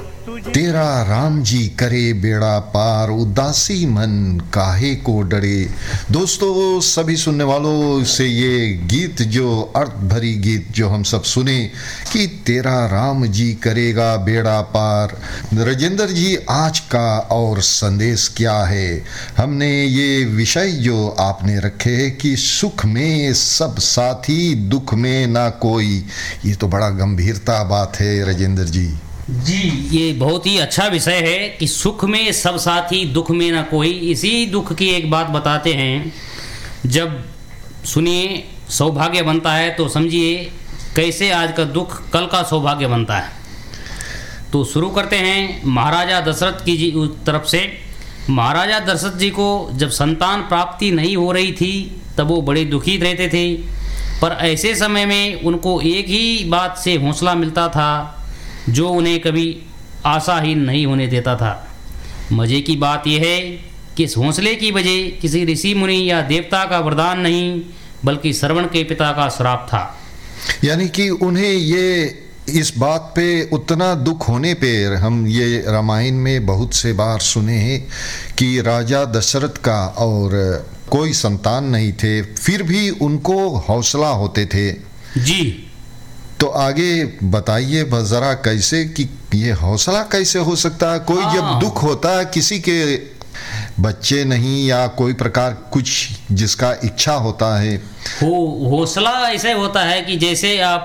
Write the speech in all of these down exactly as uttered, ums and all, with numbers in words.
तेरा राम जी करे बेड़ा पार, उदासी मन काहे को डरे। दोस्तों, सभी सुनने वालों से ये गीत, जो अर्थ भरी गीत जो हम सब सुने कि तेरा राम जी करेगा बेड़ा पार। राजेंद्र जी, आज का और संदेश क्या है? हमने ये विषय जो आपने रखे है कि सुख में सब साथी, दुख में ना कोई, ये तो बड़ा गंभीरता बात है राजेंद्र जी। जी, ये बहुत ही अच्छा विषय है कि सुख में सब साथी, दुख में ना कोई। इसी दुख की एक बात बताते हैं। जब सुनिए सौभाग्य बनता है तो समझिए कैसे आज का दुख कल का सौभाग्य बनता है। तो शुरू करते हैं महाराजा दशरथ की जी तरफ से। महाराजा दशरथ जी को जब संतान प्राप्ति नहीं हो रही थी तब वो बड़े दुखी रहते थे, पर ऐसे समय में उनको एक ही बात से हौसला मिलता था जो उन्हें कभी आशाहीन नहीं होने देता था। मज़े की बात यह है कि इस हौसले की वजह किसी ऋषि मुनि या देवता का वरदान नहीं, बल्कि श्रवण के पिता का श्राप था। यानी कि उन्हें ये इस बात पे उतना दुख होने पे, हम ये रामायण में बहुत से बार सुने हैं कि राजा दशरथ का और कोई संतान नहीं थे, फिर भी उनको हौसला होते थे। जी, तो आगे बताइए ज़रा कैसे कि ये हौसला कैसे हो सकता है? कोई जब दुख होता है, किसी के बच्चे नहीं या कोई प्रकार कुछ जिसका इच्छा होता है, हो हौसला ऐसे होता है कि जैसे आप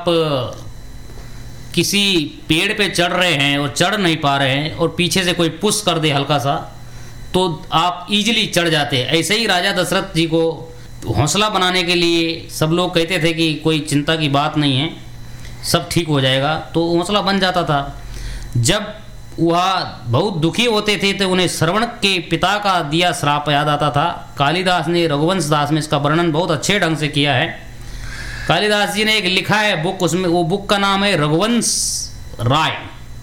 किसी पेड़ पे चढ़ रहे हैं और चढ़ नहीं पा रहे हैं और पीछे से कोई पुश कर दे हल्का सा, तो आप इजीली चढ़ जाते हैं। ऐसे ही राजा दशरथ जी को हौसला बनाने के लिए सब लोग कहते थे कि कोई चिंता की बात नहीं है, सब ठीक हो जाएगा, तो हौसला बन जाता था। जब वह बहुत दुखी होते थे तो उन्हें श्रवण के पिता का दिया श्राप याद आता था। कालिदास ने रघुवंश दास में इसका वर्णन बहुत अच्छे ढंग से किया है। कालिदास जी ने एक लिखा है बुक, उसमें वो बुक का नाम है रघुवंश राय,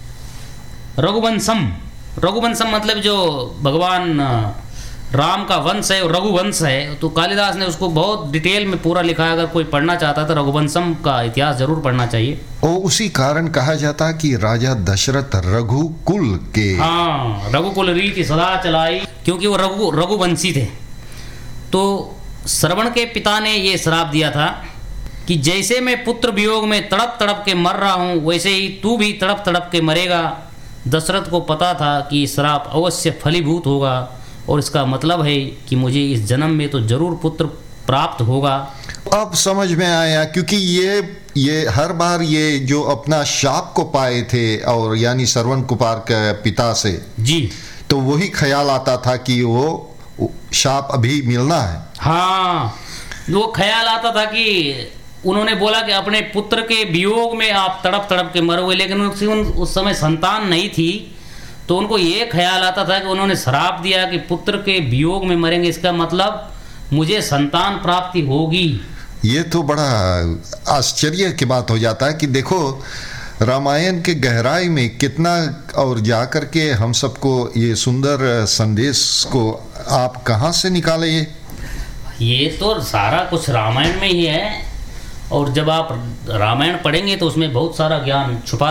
रघुवंशम। रघुवंशम मतलब जो भगवान राम का वंश है, रघुवंश है। तो कालिदास ने उसको बहुत डिटेल में पूरा लिखा है। अगर कोई पढ़ना चाहता है तो रघुवंशम का इतिहास जरूर पढ़ना चाहिए। और उसी कारण कहा जाता है कि राजा दशरथ रघुकुल के, हाँ, रघुकुल रीति सदा चलाई, क्योंकि वो रघु रघुवंशी थे। तो श्रवण के पिता ने ये श्राप दिया था कि जैसे मैं पुत्र वियोग में तड़प तड़प के मर रहा हूँ, वैसे ही तू भी तड़प तड़प के मरेगा। दशरथ को पता था कि श्राप अवश्य फलीभूत होगा और इसका मतलब है कि मुझे इस जन्म में तो जरूर पुत्र प्राप्त होगा। अब समझ में आया, क्योंकि ये ये हर बार ये जो अपना शाप को पाए थे, और यानी श्रवण कुमार के पिता से, जी, तो वही ख्याल आता था कि वो शाप अभी मिलना है। हाँ, वो ख्याल आता था कि उन्होंने बोला कि अपने पुत्र के वियोग में आप तड़प तड़प के मरोगे, लेकिन उस समय संतान नहीं थी। तो उनको ये ख्याल आता था कि उन्होंने श्राप दिया कि पुत्र के वियोग में मरेंगे, इसका मतलब मुझे संतान प्राप्ति होगी। ये तो बड़ा आश्चर्य की बात हो जाता है कि देखो रामायण के गहराई में कितना, और जाकर के हम सबको ये सुंदर संदेश को आप कहाँ से निकाले? ये ये तो सारा कुछ रामायण में ही है, और जब आप रामायण पढ़ेंगे तो उसमें बहुत सारा ज्ञान छुपा